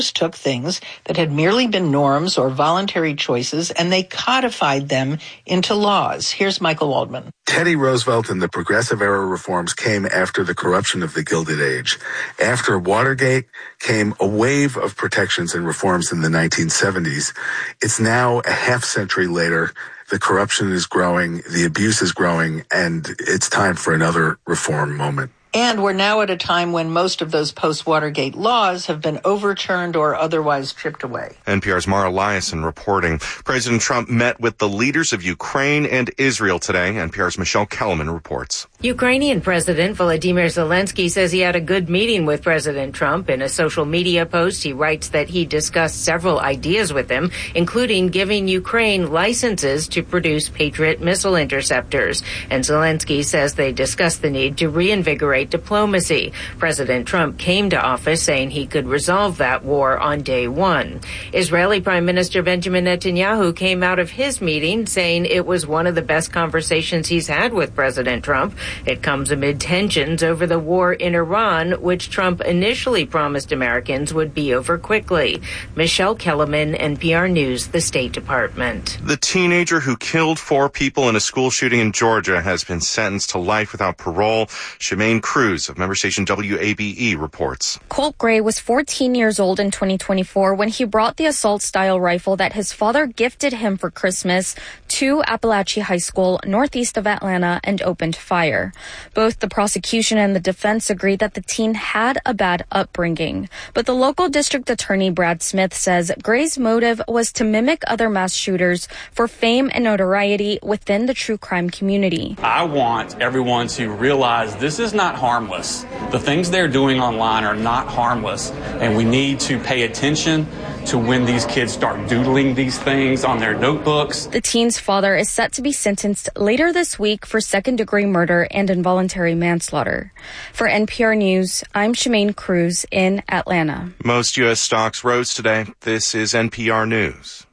took things that had merely been norms or voluntary choices and they codified them into laws. Here's Michael Waldman. Teddy Roosevelt and the Progressive Era reforms came after the corruption of the Gilded Age. After Watergate came a wave of protections and reforms in the 1970s. It's now a half century later. The corruption is growing, the abuse is growing, and it's time for another reform moment. And we're now at a time when most of those post-Watergate laws have been overturned or otherwise chipped away. NPR's Mara Liasson reporting. President Trump met with the leaders of Ukraine and Israel today. NPR's Michelle Kellerman reports. Ukrainian President Volodymyr Zelensky says he had a good meeting with President Trump. In a social media post, he writes that he discussed several ideas with him, including giving Ukraine licenses to produce Patriot missile interceptors. And Zelensky says they discussed the need to reinvigorate diplomacy. President Trump came to office saying he could resolve that war on day one. Israeli Prime Minister Benjamin Netanyahu came out of his meeting saying it was one of the best conversations he's had with President Trump. It comes amid tensions over the war in Iran, which Trump initially promised Americans would be over quickly. Michelle Kellerman, NPR News, the State Department. The teenager who killed 4 people in a school shooting in Georgia has been sentenced to life without parole. Shemaine Cruz of member station WABE reports. Colt Gray was 14 years old in 2024 when he brought the assault-style rifle that his father gifted him for Christmas to Appalachia High School, northeast of Atlanta, and opened fire. Both the prosecution and the defense agreed that the teen had a bad upbringing. But the local district attorney, Brad Smith, says Gray's motive was to mimic other mass shooters for fame and notoriety within the true crime community. I want everyone to realize this is not harmless. The things they're doing online are not harmless, and we need to pay attention to when these kids start doodling these things on their notebooks. The teen's father is set to be sentenced later this week for second-degree murder and involuntary manslaughter. For NPR News, I'm Shemaine Cruz in Atlanta. Most U.S. stocks rose today. This is NPR News.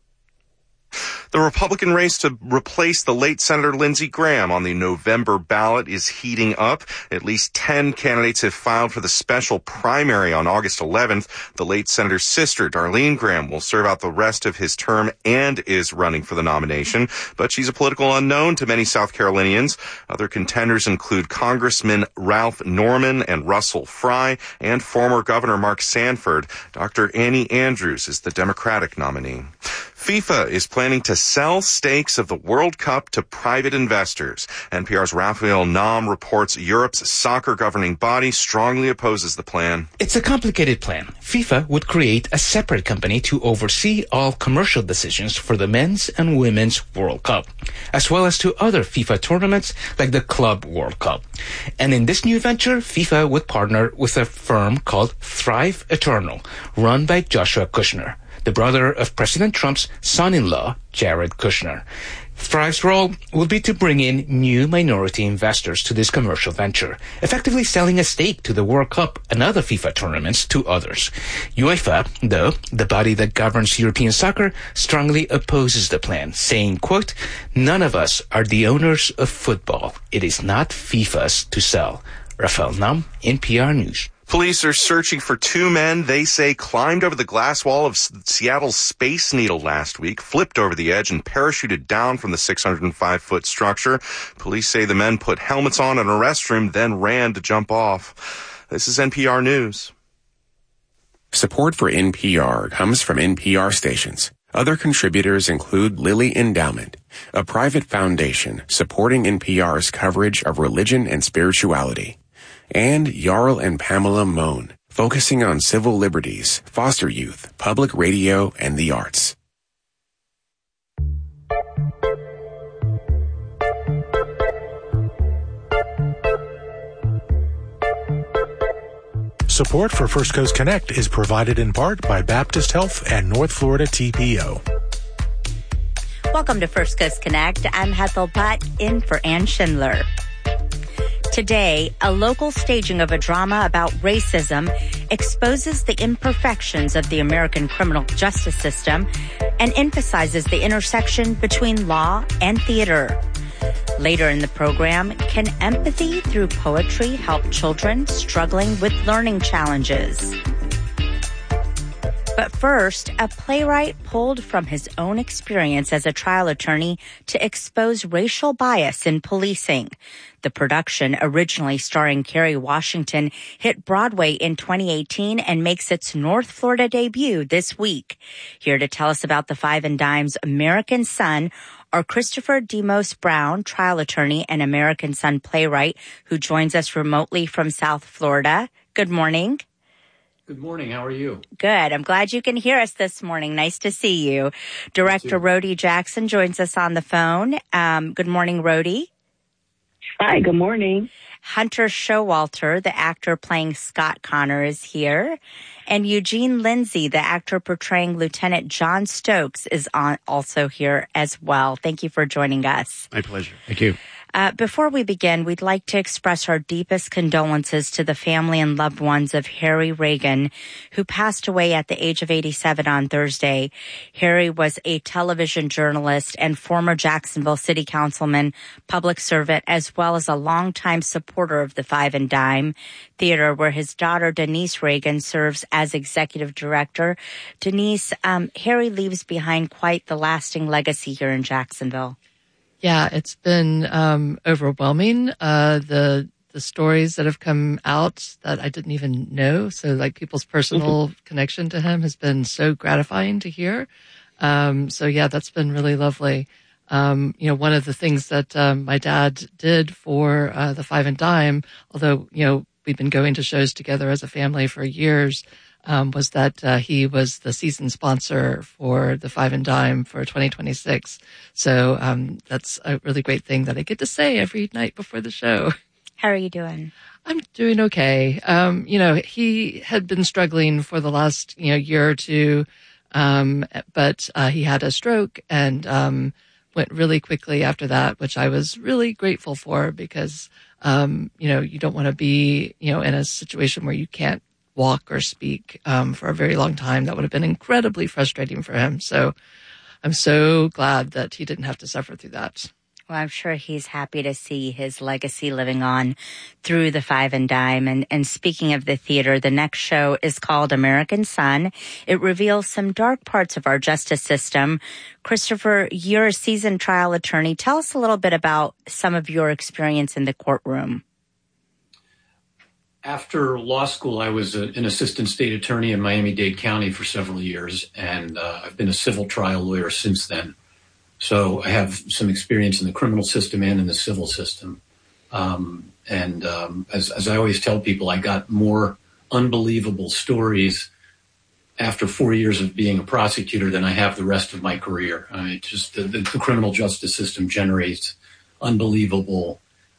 The Republican race to replace the late Senator Lindsey Graham on the November ballot is heating up. At least 10 candidates have filed for the special primary on August 11th. The late senator's sister, Darlene Graham, will serve out the rest of his term and is running for the nomination. But she's a political unknown to many South Carolinians. Other contenders include Congressman Ralph Norman and Russell Fry and former Governor Mark Sanford. Dr. Annie Andrews is the Democratic nominee. FIFA is planning to sell stakes of the World Cup to private investors. NPR's Raphael Naum reports Europe's soccer governing body strongly opposes the plan. It's a complicated plan. FIFA would create a separate company to oversee all commercial decisions for the men's and women's World Cup, as well as to other FIFA tournaments like the Club World Cup. And in this new venture, FIFA would partner with a firm called Thrive Eternal, run by Joshua Kushner, the brother of President Trump's son-in-law, Jared Kushner. Thrive's role will be to bring in new minority investors to this commercial venture, effectively selling a stake to the World Cup and other FIFA tournaments to others. UEFA, though, the body that governs European soccer, strongly opposes the plan, saying, quote, "None of us are the owners of football. It is not FIFA's to sell." Raphael Naum, NPR News. Police are searching for 2 men they say climbed over the glass wall of Seattle's Space Needle last week, flipped over the edge, and parachuted down from the 605-foot structure. Police say the men put helmets on in a restroom, then ran to jump off. This is NPR News. Support for NPR comes from NPR stations. Other contributors include Lilly Endowment, a private foundation supporting NPR's coverage of religion and spirituality, and Jarl and Pamela Mohn, focusing on civil liberties, foster youth, public radio, and the arts. Support for First Coast Connect is provided in part by Baptist Health and North Florida TPO. Welcome to First Coast Connect. I'm Hethel Putt, in for Ann Schindler. Today, a local staging of a drama about racism exposes the imperfections of the American criminal justice system and emphasizes the intersection between law and theater. Later in the program, can empathy through poetry help children struggling with learning challenges? But first, a playwright pulled from his own experience as a trial attorney to expose racial bias in policing. The production, originally starring Kerry Washington, hit Broadway in 2018 and makes its North Florida debut this week. Here to tell us about the Five and Dime's American Son are Christopher Demos Brown, trial attorney and American Son playwright, who joins us remotely from South Florida. Good morning. Good morning. How are you? Good. I'm glad you can hear us this morning. Nice to see you. Director Rhodey Jackson joins us on the phone. Good morning, Rhodey. Hi, good morning. Hunter Showalter, the actor playing Scott Connor, is here. And Eugene Lindsay, the actor portraying Lieutenant John Stokes, is also here as well. Thank you for joining us. My pleasure. Thank you. Before we begin, we'd like to express our deepest condolences to the family and loved ones of Harry Reagan, who passed away at the age of 87 on Thursday. Harry was a television journalist and former Jacksonville City Councilman, public servant, as well as a longtime supporter of the Five and Dime Theater, where his daughter Denise Reagan serves as executive director. Denise, Harry leaves behind quite the lasting legacy here in Jacksonville. Yeah, it's been overwhelming. The stories that have come out that I didn't even know. So like people's personal connection to him has been so gratifying to hear. So yeah, that's been really lovely. One of the things that my dad did for the Five and Dime, although, we've been going to shows together as a family for years, was that he was the season sponsor for the Five and Dime for 2026. So that's a really great thing that I get to say every night before the show. How are you doing? I'm doing okay. He had been struggling for the last year or two, but he had a stroke and went really quickly after that, which I was really grateful for because you don't want to be in a situation where you can't walk or speak for a very long time. That would have been incredibly frustrating for him. So I'm so glad that he didn't have to suffer through that. Well, I'm sure he's happy to see his legacy living on through the Five and Dime. And speaking of the theater, the next show is called American Son. It reveals some dark parts of our justice system. Christopher, you're a seasoned trial attorney. Tell us a little bit about some of your experience in the courtroom. After law school, I was an assistant state attorney in Miami-Dade County for several years, and I've been a civil trial lawyer since then. So I have some experience in the criminal system and in the civil system. As I always tell people, I got more unbelievable stories after 4 years of being a prosecutor than I have the rest of my career. I mean, just the criminal justice system generates unbelievable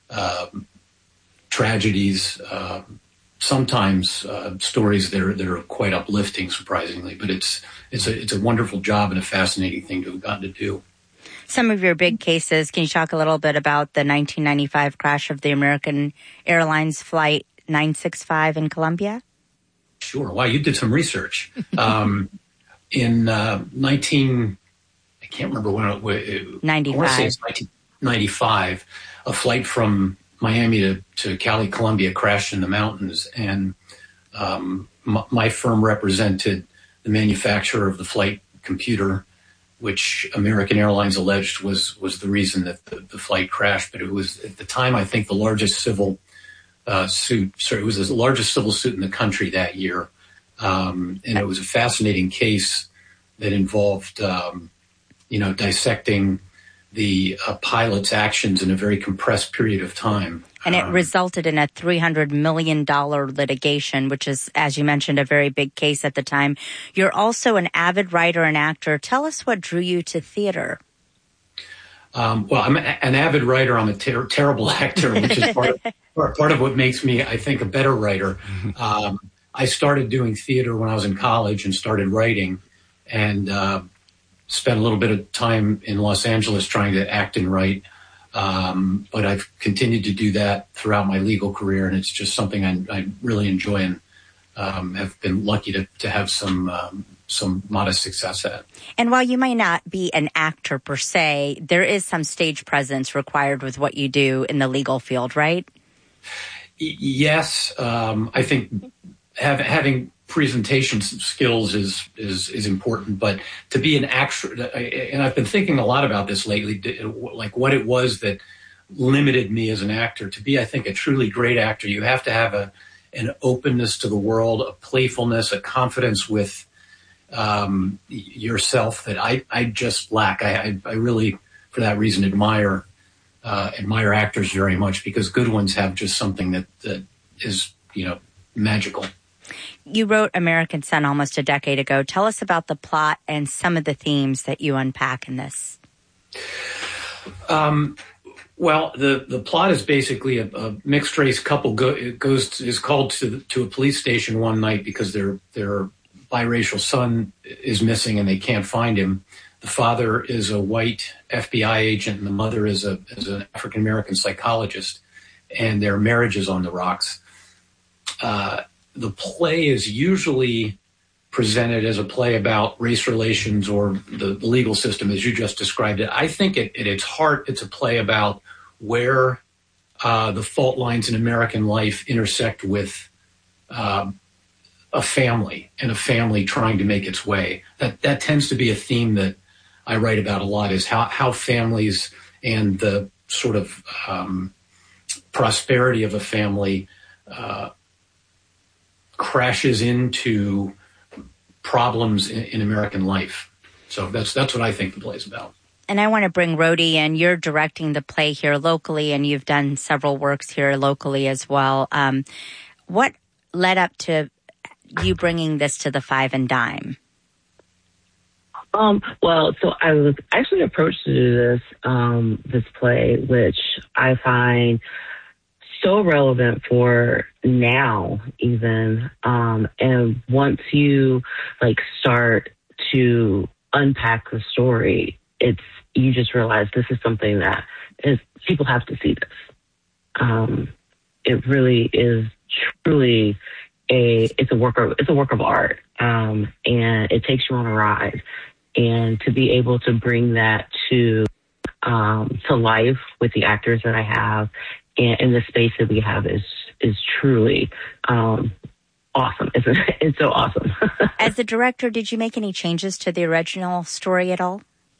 tragedies, sometimes stories that are quite uplifting, surprisingly. But it's a wonderful job and a fascinating thing to have gotten to do. Some of your big cases, can you talk a little bit about the 1995 crash of the American Airlines Flight 965 in Colombia? Sure. Wow, you did some research. In I can't remember when it was. 95. I want to say it's 1995. A flight from Miami to Cali, Colombia crashed in the mountains, and my firm represented the manufacturer of the flight computer, which American Airlines alleged was the reason that the flight crashed. But it was, at the time, I think, the largest civil suit. So it was the largest civil suit in the country that year. And it was a fascinating case that involved, dissecting the pilot's actions in a very compressed period of time. And it resulted in a $300 million litigation, which is, as you mentioned, a very big case at the time. You're also an avid writer and actor. Tell us what drew you to theater. Well, I'm an avid writer. I'm a terrible actor, which is part of what makes me, I think, a better writer. I started doing theater when I was in college and started writing, and spent a little bit of time in Los Angeles trying to act and write. But I've continued to do that throughout my legal career, and it's just something I really enjoy and have been lucky to have some modest success at. And while you might not be an actor per se, there is some stage presence required with what you do in the legal field, right? Yes. I think having presentation skills is important, but to be an actor, and I've been thinking a lot about this lately, like what it was that limited me as an actor. To be, I think, a truly great actor, you have to have an openness to the world, a playfulness, a confidence with yourself that I just lack. I really, for that reason, admire actors very much, because good ones have just something that is, magical. You wrote American Son almost a decade ago. Tell us about the plot and some of the themes that you unpack in this. Well, the plot is basically a mixed race couple is called to a police station one night because their biracial son is missing and they can't find him. The father is a white FBI agent and the mother is an African American psychologist, and their marriage is on the rocks. The play is usually presented as a play about race relations or the legal system, as you just described it. I think at its heart, it's a play about where the fault lines in American life intersect with a family and a family trying to make its way. That tends to be a theme that I write about a lot, is how families and the sort of prosperity of a family crashes into problems in American life. So that's what I think the play is about. And I want to bring Rhodey in. You're directing the play here locally, and you've done several works here locally as well. What led up to you bringing this to the Five and Dime? Well, so I was actually approached to do this play, which I find so relevant for now, even. And once you start to unpack the story, you just realize this is something that people have to see this. It really is truly it's a work of art, and it takes you on a ride. And to be able to bring that to life with the actors that I have and the space that we have is truly awesome. It's so awesome. As the director, did you make any changes to the original story at all?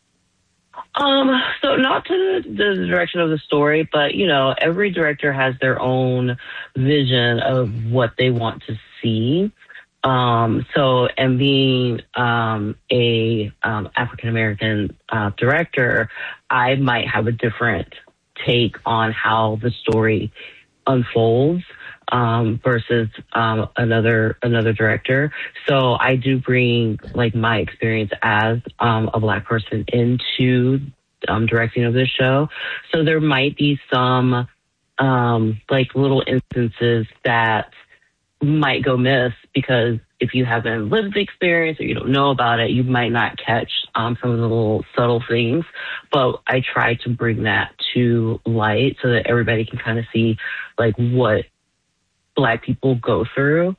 So not to the direction of the story, but every director has their own vision of what they want to see. And being a African American director, I might have a different take on how the story unfolds versus another director. So I do bring my experience as a Black person into directing of this show. So there might be some little instances that might go miss, because if you haven't lived the experience or you don't know about it, you might not catch some of the little subtle things. But I try to bring that to light so that everybody can kind of see what Black people go through.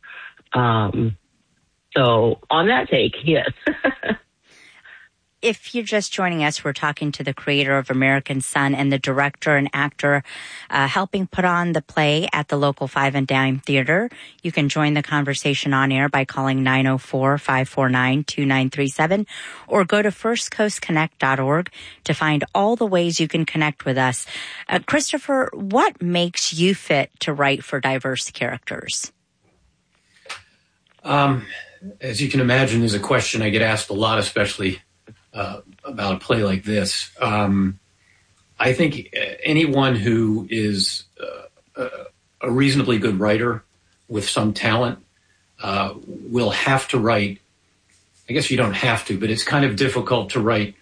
So on that take, yes. If you're just joining us, we're talking to the creator of American Son and the director and actor helping put on the play at the local Five and Dime Theater. You can join the conversation on air by calling 904-549-2937 or go to firstcoastconnect.org to find all the ways you can connect with us. Christopher, what makes you fit to write for diverse characters? As you can imagine, is a question I get asked a lot, especially about a play like this. I think anyone who is a reasonably good writer with some talent will have to write. I guess you don't have to, but it's kind of difficult to write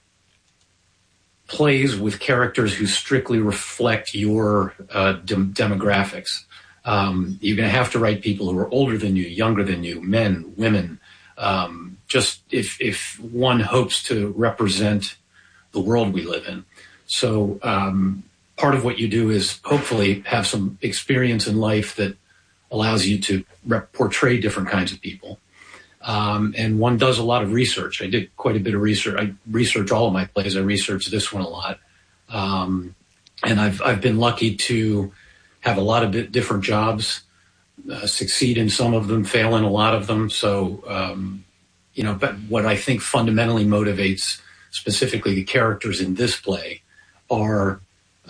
plays with characters who strictly reflect your demographics. You're going to have to write people who are older than you, younger than you, men, women, just if one hopes to represent the world we live in. So part of what you do is hopefully have some experience in life that allows you to portray different kinds of people. And one does a lot of research. I did quite a bit of research. I research all of my plays. I researched this one a lot. And I've been lucky to have a lot of different jobs succeed in some of them, fail in a lot of them. So, but what I think fundamentally motivates specifically the characters in this play are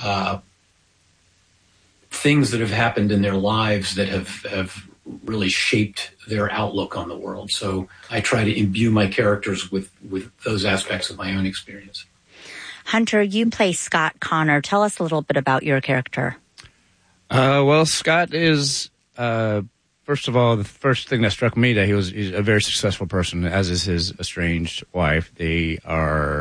things that have happened in their lives that have really shaped their outlook on the world. So I try to imbue my characters with those aspects of my own experience. Hunter, you play Scott Connor. Tell us a little bit about your character. Well, Scott is, first of all, the first thing that struck me that he's a very successful person, as is his estranged wife. They